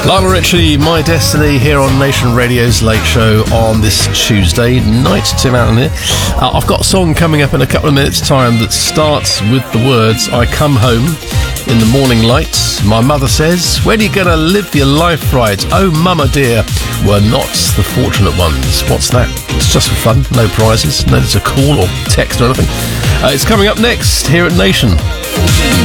Lionel Richie, My Destiny, here on Nation Radio's Late Show on this Tuesday night. Tim Allen here. I've got a song coming up in a couple of minutes' time that starts with the words, I come home in the morning light. My mother says, when are you going to live your life right? Oh, mama dear, we're not the fortunate ones. What's that? It's just for fun, no prizes, no need to call or text or anything. It's coming up next here at Nation.